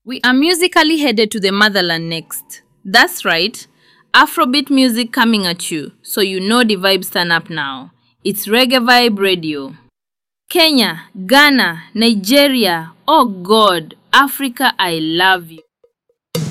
We are musically headed to the motherland next. That's right, Afrobeat music coming at you, so you know the vibes turn up now. It's Reggae Vibe Radio. Kenya, Ghana, Nigeria, oh God, Africa, I love you.